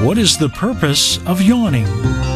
What is the purpose of yawning?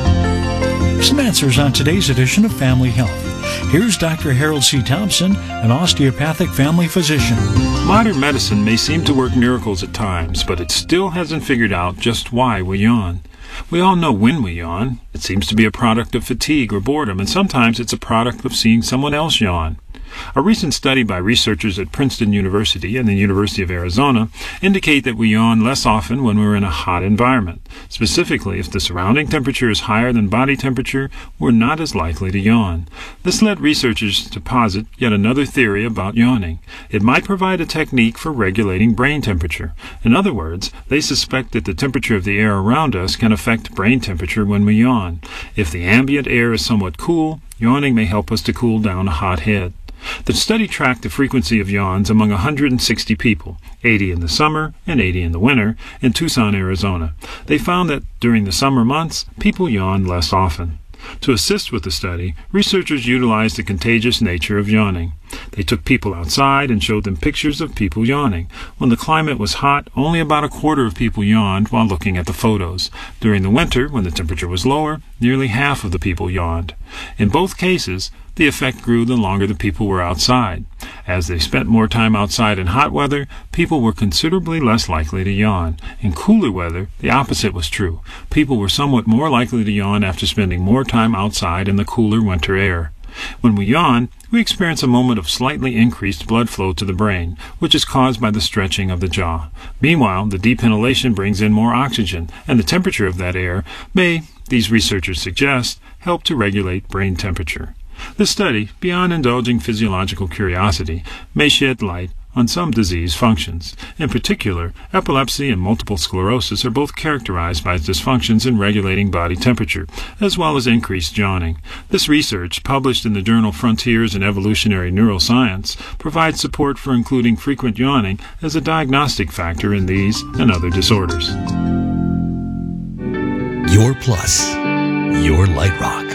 Some answers on today's edition of Family Health. Here's Dr. Harold C. Thompson, an osteopathic family physician. Modern medicine may seem to work miracles at times, but it still hasn't figured out just why we yawn. We all know when we yawn. It seems to be a product of fatigue or boredom, and sometimes it's a product of seeing someone else yawn. A recent study by researchers at Princeton University and the University of Arizona indicate that we yawn less often when we're in a hot environment. Specifically, if the surrounding temperature is higher than body temperature, we're not as likely to yawn. This led researchers to posit yet another theory about yawning. It might provide a technique for regulating brain temperature. In other words, they suspect that the temperature of the air around us can affect brain temperature when we yawn. If the ambient air is somewhat cool, yawning may help us to cool down a hot head. The study tracked the frequency of yawns among 160 people, 80 in the summer and 80 in the winter, in Tucson, Arizona. They found that during the summer months, people yawned less often. To assist with the study, researchers utilized the contagious nature of yawning. They took people outside and showed them pictures of people yawning. When the climate was hot, only about a quarter of people yawned while looking at the photos. During the winter, when the temperature was lower, nearly half of the people yawned. In both cases, the effect grew the longer the people were outside. As they spent more time outside in hot weather, people were considerably less likely to yawn. In cooler weather, the opposite was true. People were somewhat more likely to yawn after spending more time outside in the cooler winter air. When we yawn, we experience a moment of slightly increased blood flow to the brain, which is caused by the stretching of the jaw. Meanwhile, the deep inhalation brings in more oxygen, and the temperature of that air may, these researchers suggest, help to regulate brain temperature. This study, beyond indulging physiological curiosity, may shed light on some disease functions. In particular, epilepsy and multiple sclerosis are both characterized by dysfunctions in regulating body temperature, as well as increased yawning. This research, published in the journal Frontiers in Evolutionary Neuroscience, provides support for including frequent yawning as a diagnostic factor in these and other disorders. Your Plus, your Light Rock.